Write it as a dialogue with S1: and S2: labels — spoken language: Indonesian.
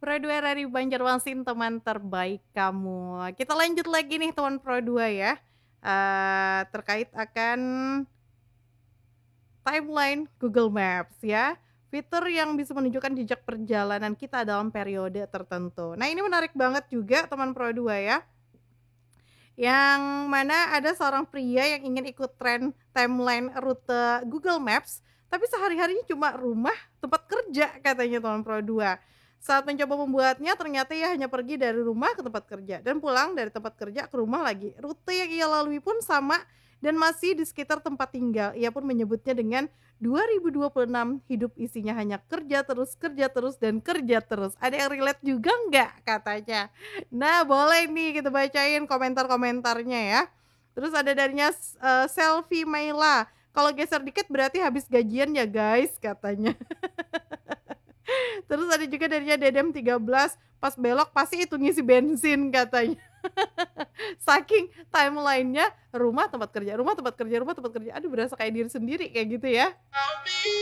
S1: Pro 2 dari Banjarmasin, teman terbaik kamu. Kita lanjut lagi nih teman Pro 2 ya, terkait akan timeline Google Maps ya. Fitur yang bisa menunjukkan jejak perjalanan kita dalam periode tertentu. Nah, ini menarik banget juga teman Pro 2 ya, yang mana ada seorang pria yang ingin ikut tren timeline rute Google Maps, tapi sehari-harinya cuma rumah, tempat kerja katanya teman Pro 2. Saat mencoba membuatnya, ternyata ia hanya pergi dari rumah ke tempat kerja dan pulang dari tempat kerja ke rumah lagi. Rute yang ia lalui pun sama dan masih di sekitar tempat tinggal. Ia pun menyebutnya dengan 2026 hidup isinya hanya kerja terus dan kerja terus. Ada yang relate juga nggak katanya? Nah, boleh nih kita bacain komentar-komentarnya ya. Terus ada darinya Selfie Maila, "Kalau geser dikit berarti habis gajian ya guys," katanya. Terus ada juga darinya Dedem 13, "Pas belok pasti itu ngisi bensin," katanya. Saking timeline-nya rumah, tempat kerja, rumah, tempat kerja, rumah, tempat kerja. Aduh berasa kayak diri sendiri kayak gitu ya.